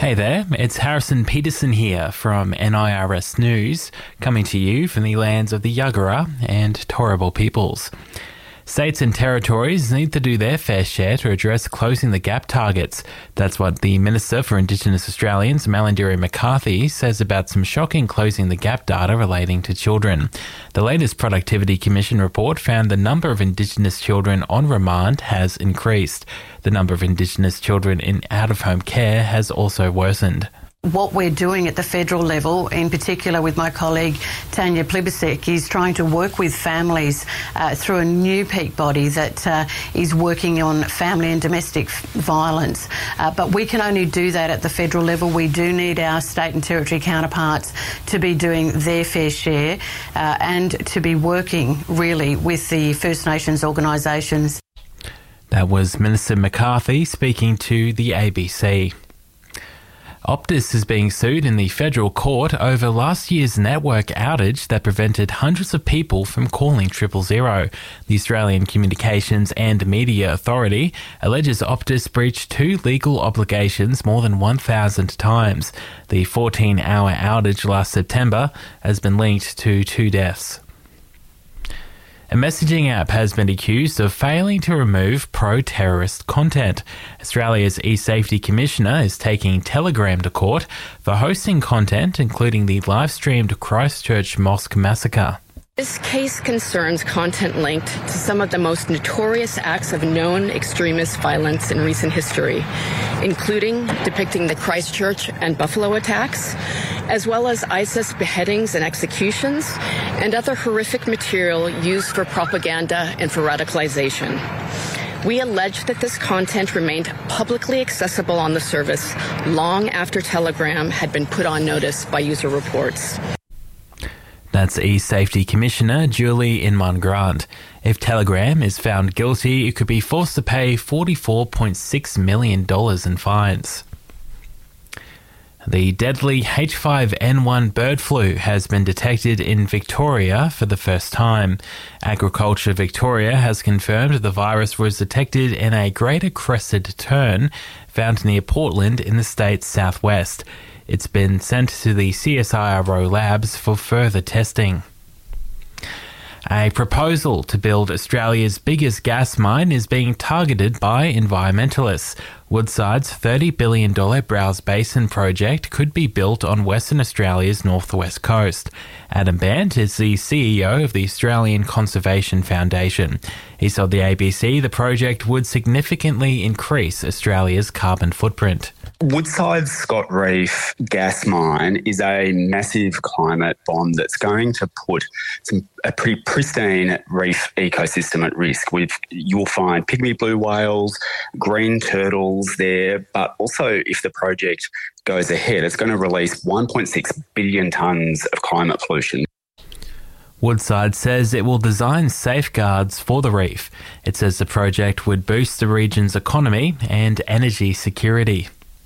Hey there, it's Harrison Peterson here from NIRS News, coming to you from the lands of the Yagara and Turrbal peoples. States and territories need to do their fair share to address closing the gap targets. That's what the Minister for Indigenous Australians, Malarndirri McCarthy, says about some shocking closing the gap data relating to children. The latest Productivity Commission report found the number of Indigenous children on remand has increased. The number of Indigenous children in out-of-home care has also worsened. What we're doing at the federal level, in particular with my colleague Tanya Plibersek, is trying to work with families through a new peak body that is working on family and domestic violence. But we can only do that at the federal level. We do need our state and territory counterparts to be doing their fair share and to be working really with the First Nations organisations. That was Minister McCarthy speaking to the ABC. Optus is being sued in the federal court over last year's network outage that prevented hundreds of people from calling 000. The Australian Communications and Media Authority alleges Optus breached two legal obligations more than 1,000 times. The 14-hour outage last September has been linked to 2 deaths. A messaging app has been accused of failing to remove pro-terrorist content. Australia's e-safety commissioner is taking Telegram to court for hosting content including the live-streamed Christchurch Mosque massacre. This case concerns content linked to some of the most notorious acts of known extremist violence in recent history, including depicting the Christchurch and Buffalo attacks, as well as ISIS beheadings and executions, and other horrific material used for propaganda and for radicalization. We allege that this content remained publicly accessible on the service long after Telegram had been put on notice by user reports. That's e-safety commissioner Julie Inman-Grant. If Telegram is found guilty, it could be forced to pay $44.6 million in fines. The deadly H5N1 bird flu has been detected in Victoria for the first time. Agriculture Victoria has confirmed the virus was detected in a greater crested tern found near Portland in the state's southwest. It's been sent to the CSIRO labs for further testing. A proposal to build Australia's biggest gas mine is being targeted by environmentalists. Woodside's $30 billion Browse Basin project could be built on Western Australia's northwest coast. Adam Bant is the CEO of the Australian Conservation Foundation. He told the ABC the project would significantly increase Australia's carbon footprint. Woodside's Scott Reef gas mine is a massive climate bomb that's going to put a pretty pristine reef ecosystem at risk. You'll find pygmy blue whales, green turtles there, but also if the project goes ahead, it's going to release 1.6 billion tonnes of climate pollution. Woodside says it will design safeguards for the reef. It says the project would boost the region's economy and energy security.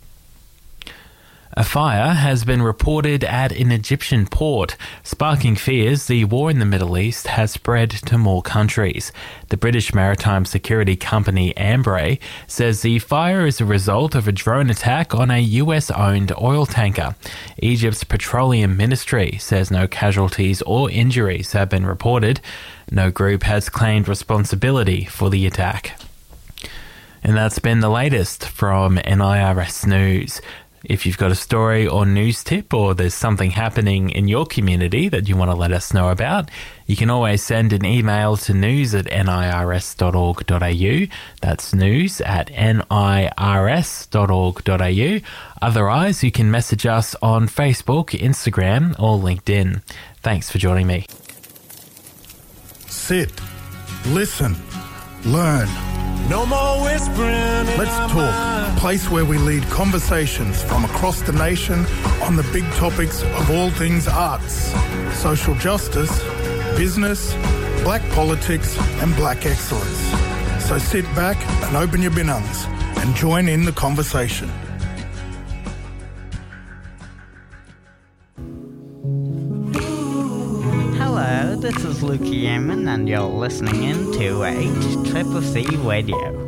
A fire has been reported at an Egyptian port, sparking fears the war in the Middle East has spread to more countries. The British maritime security company Ambrey says the fire is a result of a drone attack on a US-owned oil tanker. Egypt's Petroleum Ministry says no casualties or injuries have been reported. No group has claimed responsibility for the attack. And that's been the latest from NIRS News. If you've got a story or news tip or there's something happening in your community that you want to let us know about, you can always send an email to news@nirs.org.au. That's news@nirs.org.au. Otherwise, you can message us on Facebook, Instagram or LinkedIn. Thanks for joining me. Sit, listen, learn. No more whispering. Let's talk. A place where we lead conversations from across the nation on the big topics of all things arts, social justice, business, black politics and black excellence. So sit back and open your binungs and join in the conversation. Hello, this is Luke Yeaman and you're listening in to HCCC Radio.